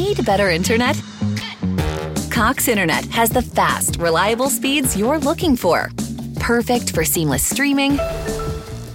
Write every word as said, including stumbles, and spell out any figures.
Need better internet? Cox Internet has the fast, reliable speeds you're looking for. Perfect for seamless streaming,